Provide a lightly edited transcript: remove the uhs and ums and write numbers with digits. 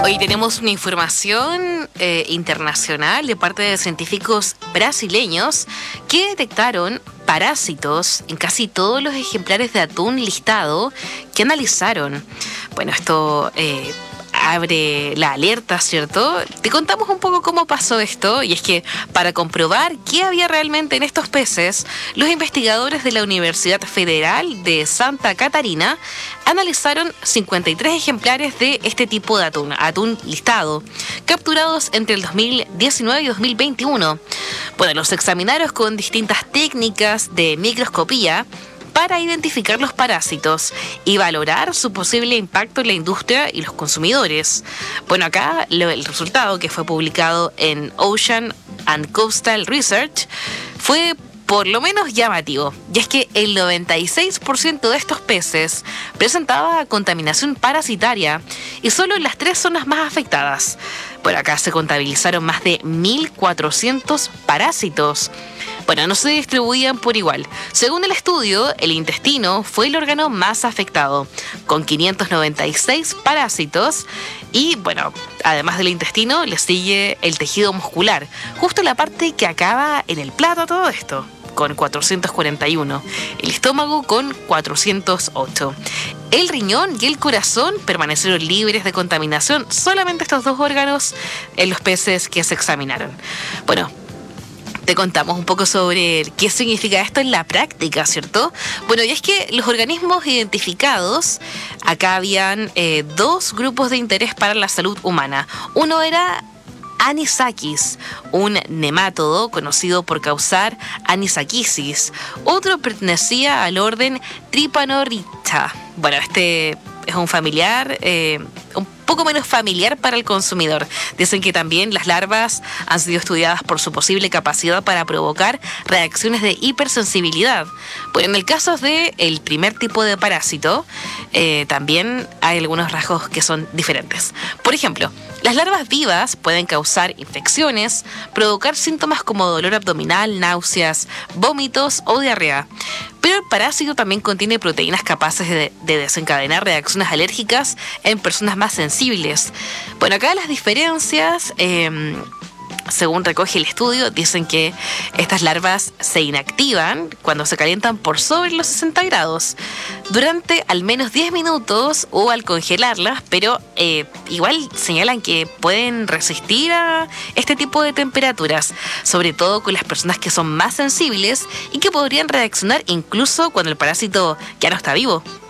Hoy tenemos una información internacional de parte de científicos brasileños que detectaron parásitos en casi todos los ejemplares de atún listado que analizaron. Bueno, esto abre la alerta, ¿cierto? Te contamos un poco cómo pasó esto, y es que para comprobar qué había realmente en estos peces, los investigadores de la Universidad Federal de Santa Catarina analizaron 53 ejemplares de este tipo de atún listado, capturados entre el 2019 y 2021. Bueno, los examinaron con distintas técnicas de microscopía para identificar los parásitos y valorar su posible impacto en la industria y los consumidores. Bueno, acá el resultado, que fue publicado en Ocean and Coastal Research, fue por lo menos llamativo, y es que el 96% de estos peces presentaba contaminación parasitaria y solo en las 3 zonas más afectadas. Por acá se contabilizaron más de 1.400 parásitos. Bueno, no se distribuían por igual. Según el estudio, el intestino fue el órgano más afectado, con 596 parásitos. Y bueno, además del intestino, le sigue el tejido muscular, justo la parte que acaba en el plato, todo esto, con 441. El estómago con 408. El riñón y el corazón permanecieron libres de contaminación, solamente estos 2 órganos en los peces que se examinaron. Bueno, te contamos un poco sobre qué significa esto en la práctica, ¿cierto? Bueno, y es que los organismos identificados, acá habían 2 grupos de interés para la salud humana. Uno era Anisakis, un nemátodo conocido por causar anisakisis. Otro pertenecía al orden Trypanorrhea. Bueno, este es un familiar, un poco menos familiar para el consumidor. Dicen que también las larvas han sido estudiadas por su posible capacidad para provocar reacciones de hipersensibilidad. Bueno, en el caso del primer tipo de parásito, también hay algunos rasgos que son diferentes. Por ejemplo, las larvas vivas pueden causar infecciones, provocar síntomas como dolor abdominal, náuseas, vómitos o diarrea. Pero el parásito también contiene proteínas capaces de desencadenar reacciones alérgicas en personas más sensibles. Bueno, acá las diferencias, según recoge el estudio, dicen que estas larvas se inactivan cuando se calientan por sobre los 60 grados durante al menos 10 minutos o al congelarlas, pero igual señalan que pueden resistir a este tipo de temperaturas, sobre todo con las personas que son más sensibles y que podrían reaccionar incluso cuando el parásito ya no está vivo.